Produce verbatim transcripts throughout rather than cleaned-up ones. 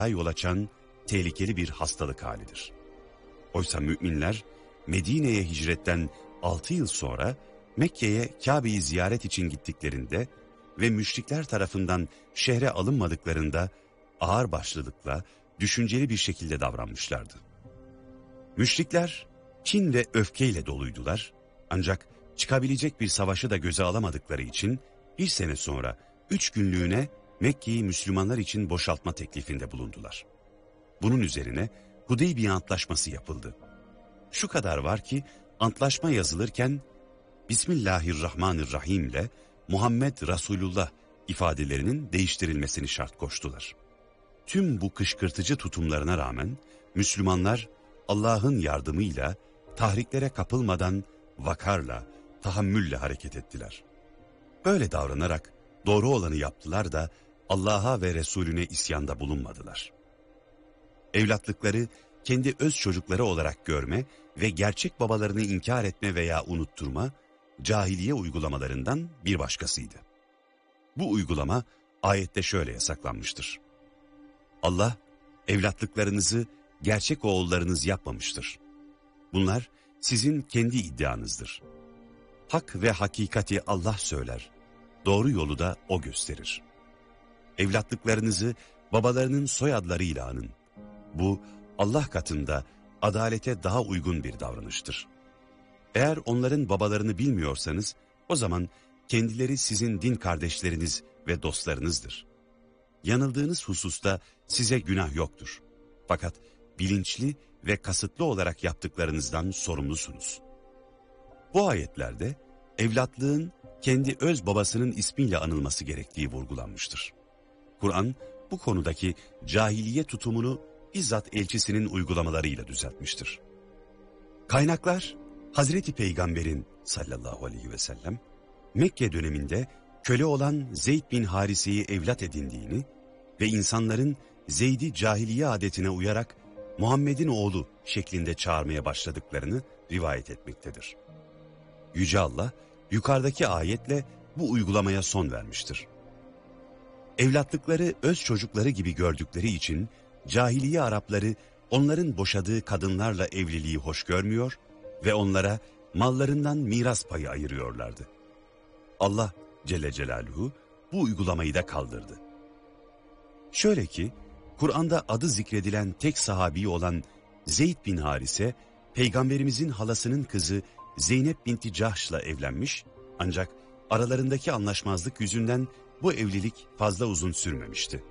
yol açan tehlikeli bir hastalık halidir. Oysa müminler Medine'ye hicretten altı yıl sonra Mekke'ye Kabe'yi ziyaret için gittiklerinde ve müşrikler tarafından şehre alınmadıklarında ağırbaşlılıkla, düşünceli bir şekilde davranmışlardı. Müşrikler kin ve öfkeyle doluydular, ancak çıkabilecek bir savaşı da göze alamadıkları için bir sene sonra üç günlüğüne Mekke'yi Müslümanlar için boşaltma teklifinde bulundular. Bunun üzerine Hudeybiye Antlaşması yapıldı. Şu kadar var ki antlaşma yazılırken Bismillahirrahmanirrahim ile Muhammed Resulullah ifadelerinin değiştirilmesini şart koştular. Tüm bu kışkırtıcı tutumlarına rağmen Müslümanlar Allah'ın yardımıyla tahriklere kapılmadan vakarla, tahammülle hareket ettiler. Böyle davranarak doğru olanı yaptılar da Allah'a ve Resulüne isyanda bulunmadılar. Evlatlıkları kendi öz çocukları olarak görme ve gerçek babalarını inkar etme veya unutturma, cahiliye uygulamalarından bir başkasıydı. Bu uygulama ayette şöyle yasaklanmıştır. Allah, evlatlıklarınızı gerçek oğullarınız yapmamıştır. Bunlar sizin kendi iddianızdır. Hak ve hakikati Allah söyler, doğru yolu da O gösterir. Evlatlıklarınızı babalarının soyadlarıyla anın. Bu Allah katında adalete daha uygun bir davranıştır. Eğer onların babalarını bilmiyorsanız, o zaman kendileri sizin din kardeşleriniz ve dostlarınızdır. Yanıldığınız hususta size günah yoktur. Fakat bilinçli ve kasıtlı olarak yaptıklarınızdan sorumlusunuz. Bu ayetlerde evlatlığın kendi öz babasının ismiyle anılması gerektiği vurgulanmıştır. Kur'an bu konudaki cahiliye tutumunu bizzat elçisinin uygulamalarıyla düzeltmiştir. Kaynaklar Hazreti Peygamber'in sallallahu aleyhi ve sellem Mekke döneminde köle olan Zeyd bin Harise'yi evlat edindiğini ve insanların Zeyd'i cahiliye adetine uyarak Muhammed'in oğlu şeklinde çağırmaya başladıklarını rivayet etmektedir. Yüce Allah yukarıdaki ayetle bu uygulamaya son vermiştir. Evlatlıkları öz çocukları gibi gördükleri için cahiliye Arapları onların boşadığı kadınlarla evliliği hoş görmüyor ve onlara mallarından miras payı ayırıyorlardı. Allah Celle Celaluhu bu uygulamayı da kaldırdı. Şöyle ki, Kur'an'da adı zikredilen tek sahabi olan Zeyd bin Harise, Peygamberimizin halasının kızı Zeynep binti Cahş'la evlenmiş, ancak aralarındaki anlaşmazlık yüzünden bu evlilik fazla uzun sürmemişti.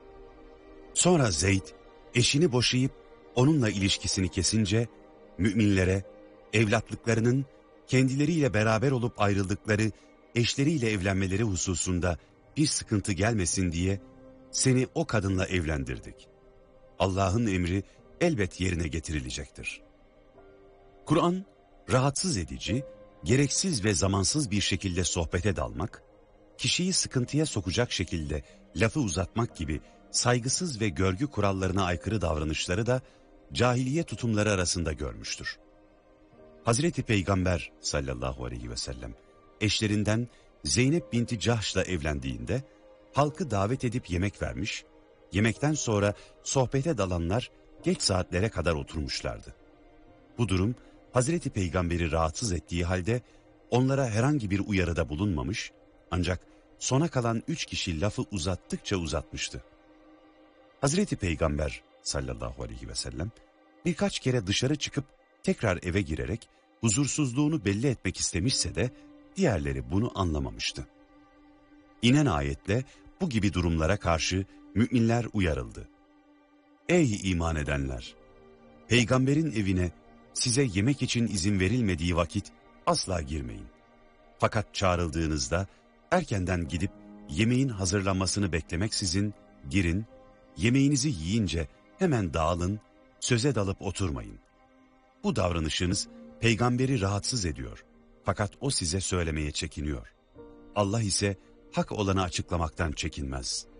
Sonra Zeyd, eşini boşayıp onunla ilişkisini kesince, müminlere evlatlıklarının kendileriyle beraber olup ayrıldıkları eşleriyle evlenmeleri hususunda bir sıkıntı gelmesin diye seni o kadınla evlendirdik. Allah'ın emri elbet yerine getirilecektir. Kur'an, rahatsız edici, gereksiz ve zamansız bir şekilde sohbete dalmak, kişiyi sıkıntıya sokacak şekilde lafı uzatmak gibi saygısız ve görgü kurallarına aykırı davranışları da cahiliye tutumları arasında görmüştür. Hazreti Peygamber sallallahu aleyhi ve sellem eşlerinden Zeynep binti Cahş'la evlendiğinde halkı davet edip yemek vermiş, yemekten sonra sohbete dalanlar geç saatlere kadar oturmuşlardı. Bu durum Hazreti Peygamber'i rahatsız ettiği halde onlara herhangi bir uyarıda bulunmamış, ancak sona kalan üç kişi lafı uzattıkça uzatmıştı. Hazreti Peygamber sallallahu aleyhi ve sellem birkaç kere dışarı çıkıp tekrar eve girerek huzursuzluğunu belli etmek istemişse de diğerleri bunu anlamamıştı. İnen ayetle bu gibi durumlara karşı müminler uyarıldı. Ey iman edenler! Peygamberin evine size yemek için izin verilmediği vakit asla girmeyin. Fakat çağrıldığınızda erkenden gidip yemeğin hazırlanmasını beklemeksizin girin, yemeğinizi yiyince hemen dağılın, söze dalıp oturmayın. Bu davranışınız peygamberi rahatsız ediyor. Fakat o size söylemeye çekiniyor. Allah ise hak olanı açıklamaktan çekinmez.